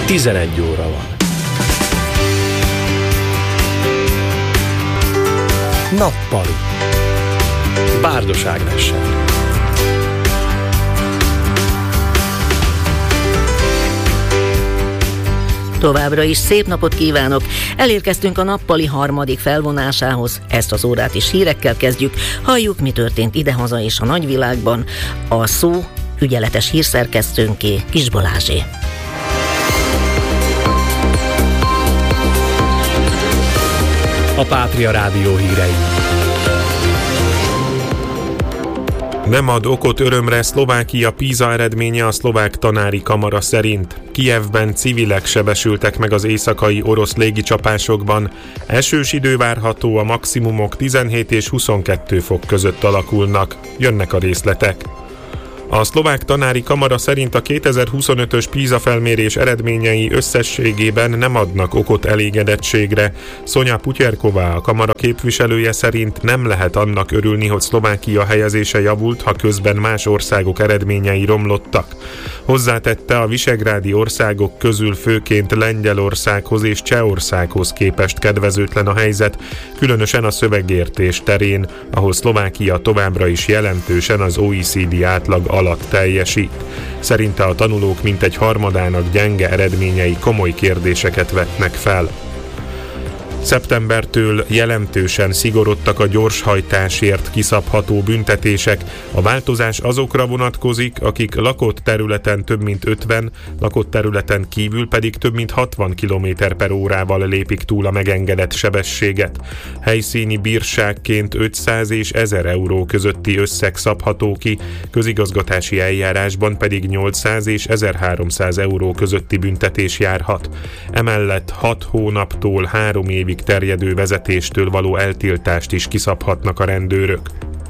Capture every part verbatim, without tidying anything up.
tizenegy óra van. Nappali. Bárdos Ágnessel. Továbbra is szép napot kívánok! Elérkeztünk a nappali harmadik felvonásához. Ezt az órát is hírekkel kezdjük. Halljuk, mi történt idehaza és a nagyvilágban. A szó ügyeletes hírszerkesztőnké, Kis Balázsé. A Pátria Rádió hírei. Nem ad okot örömre Szlovákia PISA eredménye a szlovák tanári kamara szerint. Kijevben civilek sebesültek meg az éjszakai orosz légicsapásokban. Esős idő várható, a maximumok tizenhét és huszonkettő fok között alakulnak. Jönnek a részletek. A szlovák tanári kamara szerint a kétezer-huszonötös PISA felmérés eredményei összességében nem adnak okot elégedettségre. Szonya Putyerková, a kamara képviselője szerint nem lehet annak örülni, hogy Szlovákia helyezése javult, ha közben más országok eredményei romlottak. Hozzátette, a visegrádi országok közül főként Lengyelországhoz és Csehországhoz képest kedvezőtlen a helyzet, különösen a szövegértés terén, ahol Szlovákia továbbra is jelentősen az o e cé dé átlag alatt teljesít. Szerinte a tanulók mintegy harmadának gyenge eredményei komoly kérdéseket vetnek fel. Szeptembertől jelentősen szigorodtak a gyorshajtásért kiszabható büntetések. A változás azokra vonatkozik, akik lakott területen több mint ötven, lakott területen kívül pedig több mint hatvan kilométer per órával lépik túl a megengedett sebességet. Helyszíni bírságként ötszáz és ezer euró közötti összeg szabható ki, közigazgatási eljárásban pedig nyolcszáz és ezerháromszáz euró közötti büntetés járhat. Emellett hat hónaptól három évig terjedő vezetéstől való eltiltást is kiszabhatnak a rendőrök.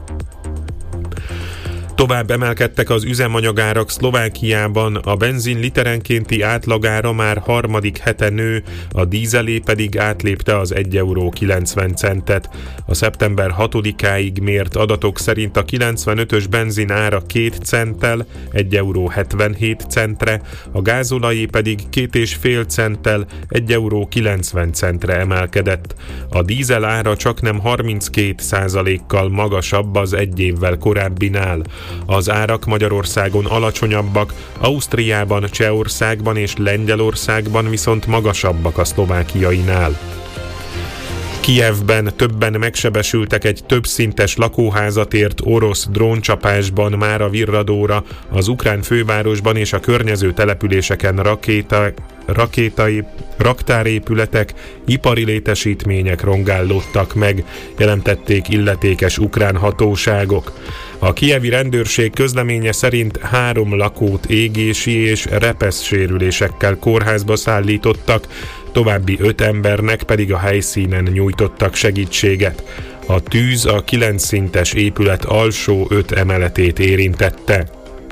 Tovább emelkedtek az üzemanyagárak Szlovákiában, a benzin literenkénti átlagára már harmadik hete nő, a dízelé pedig átlépte az egy euró kilencven centet. A szeptember hatodikáig mért adatok szerint a kilencvenötös benzin ára két centtel, egy euró hetvenhét centre, a gázolajé pedig két és fél centtel, egy euró kilencven centre emelkedett. A dízel ára csaknem harminckét százalékkal magasabb az egy évvel korábbinál. Az árak Magyarországon alacsonyabbak, Ausztriában, Csehországban és Lengyelországban viszont magasabbak a szlovákiainál. Kijevben többen megsebesültek egy többszintes lakóházat ért orosz dróncsapásban mára Virradóra, az ukrán fővárosban és a környező településeken rakéta, rakétai, raktárépületek, ipari létesítmények rongállódtak meg, jelentették illetékes ukrán hatóságok. A kijevi rendőrség közleménye szerint három lakót égési és repeszsérülésekkel kórházba szállítottak, további öt embernek pedig a helyszínen nyújtottak segítséget. A tűz a kilenc szintes épület alsó öt emeletét érintette.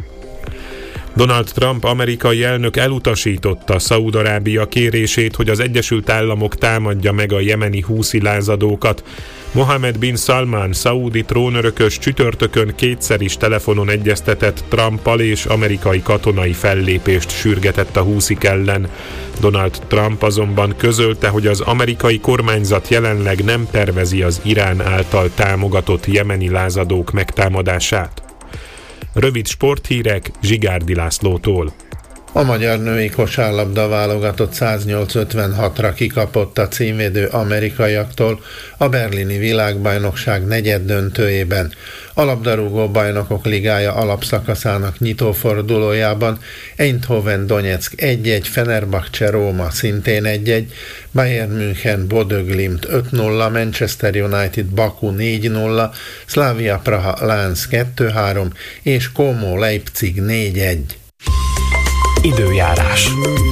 Donald Trump amerikai elnök elutasította Szaúd-Arábia kérését, hogy az Egyesült Államok támadja meg a jemeni húszi lázadókat. Mohammed bin Salman, szaúdi trónörökös csütörtökön kétszer is telefonon egyeztetett Trumpal és amerikai katonai fellépést sürgetett a húszik ellen. Donald Trump azonban közölte, hogy az amerikai kormányzat jelenleg nem tervezi az Irán által támogatott jemeni lázadók megtámadását. Rövid sporthírek Zsigárdi Lászlótól. A magyar női kosárlabda válogatott száznyolc ötvenhatra kikapott a címvédő amerikaiaktól a berlini világbajnokság negyeddöntőjében. A labdarúgó bajnokok ligája alapszakaszának nyitófordulójában Eindhoven Donetsk egy egy, Fenerbahce Róma szintén egy egy, Bayern München Bodø Glimt öt nulla, Manchester United Baku négy nulla, Slavia Praha Lens kettő három és Como Leipzig négy egy. Időjárás.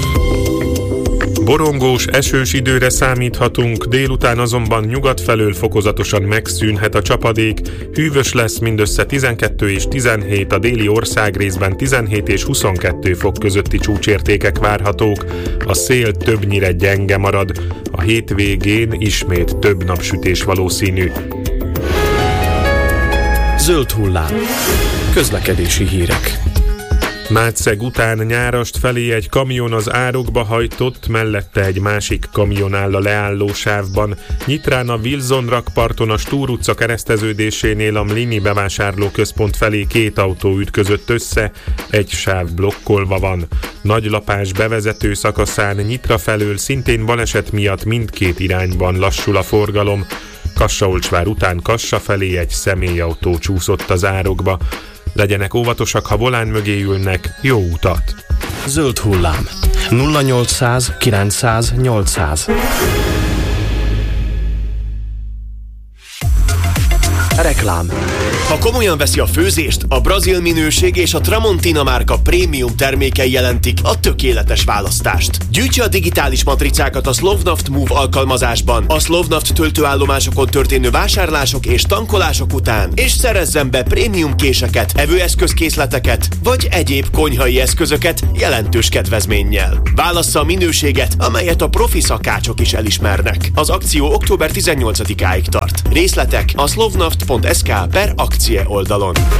Borongós, esős időre számíthatunk, délután azonban nyugat felől fokozatosan megszűnhet a csapadék, hűvös lesz, mindössze tizenkettő és tizenhét, a déli országrészben tizenhét és huszonkettő fok közötti csúcsértékek várhatók, a szél többnyire gyenge marad, a hétvégén ismét több napsütés valószínű. Zöld hullám. Közlekedési hírek. Mátszeg után Nyárast felé egy kamion az árokba hajtott, mellette egy másik kamion áll a leálló sávban. Nyitrán a Wilson rakparton a Stúr utca kereszteződésénél a Mlini bevásárlóközpont felé két autó ütközött össze, egy sáv blokkolva van. Nagylapás bevezető szakaszán Nyitra felől szintén baleset miatt mindkét irányban lassul a forgalom. Kassaolcsvár után Kassa felé egy személyautó csúszott az árokba. Legyenek óvatosak, ha volán mögé ülnek, jó utat! Zöld hullám. nulla nyolcszáz kilencszáz nyolcszáz. Reklám. Ha komolyan veszi a főzést, a brazil minőség és a Tramontina márka prémium termékei jelentik a tökéletes választást. Gyűjtse a digitális matricákat a Slovnaft Move alkalmazásban, a Slovnaft töltőállomásokon történő vásárlások és tankolások után, és szerezzen be prémium késeket, evőeszközkészleteket, vagy egyéb konyhai eszközöket jelentős kedvezménnyel. Válassza a minőséget, amelyet a profi szakácsok is elismernek. Az akció október tizennyolcadikáig tart. Részletek a slovnaft pont es ká per akcie oldalon.